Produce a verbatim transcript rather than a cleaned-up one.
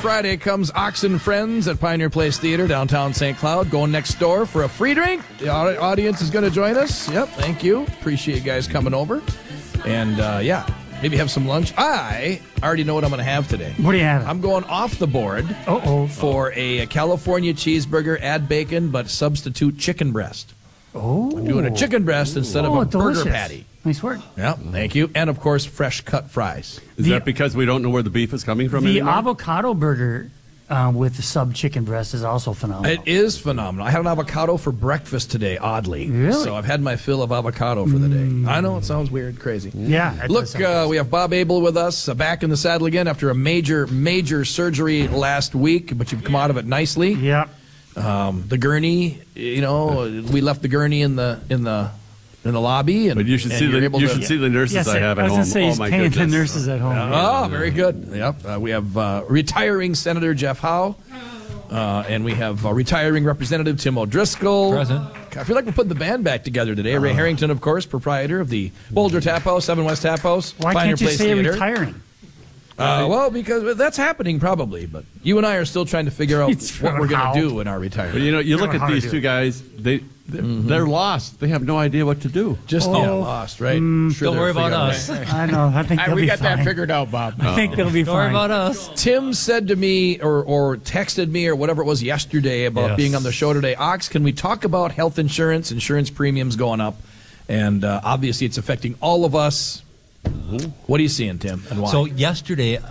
Friday comes Oxen Friends at Pioneer Place Theater, downtown Saint Cloud. Going next door for a free drink. The au- audience is going to join us. Yep, thank you. Appreciate you guys coming over. And, uh, yeah, maybe have some lunch. I already know what I'm going to have today. What do you have? I'm going off the board Uh-oh. for a California cheeseburger, add bacon, but substitute chicken breast. Oh. I'm doing a chicken breast instead Oh, of a delicious. burger patty. Nice work. Yeah, thank you. And, of course, fresh cut fries. Is The- that because we don't know where the beef is coming from The anymore? avocado burger uh, with the sub chicken breast is also phenomenal. It is phenomenal. I had an avocado for breakfast today, oddly. Really? So I've had my fill of avocado for the day. I know, it sounds weird, crazy. yeah. that Look, does sound uh, good. we have Bob Abel with us, uh, back in the saddle again after a major, major surgery last week, but you've come out of it nicely. Yep. Um, the gurney, you know, we left the gurney in the in the in the lobby, and But you should and see you're the able you to- should see the nurses Yes, I have I at was home. going to say Oh he's my paying goodness. the nurses at home. Oh, very good. Yep. Uh, we have uh, retiring Senator Jeff Howe, uh, and we have uh, retiring Representative Tim O'Driscoll. Present. I feel like we're putting the band back together today. Ray Harrington, of course, proprietor of the Boulder Tap House, Seven West Tap House, Why Pioneer can't you Place say Theater. retiring? Uh, well, because that's happening probably, but you and I are still trying to figure out It's what we're going how. to do in our But retirement. you know, you Don't look know how at to these do two it. guys. They they're, they're lost. They have no idea what to do. Just Oh. yeah, lost, right? Sure Don't they'll worry about figure out- us. I know. I think they'll we be got fine. that figured out, Bob. I think they'll be Don't worry fine. about us. Tim said to me, or, or texted me, or whatever it was yesterday about Yes. being on the show today, Ox, can we talk about health insurance, insurance premiums going up? And uh, obviously it's affecting all of us. What are you seeing, Tim, and why? So yesterday,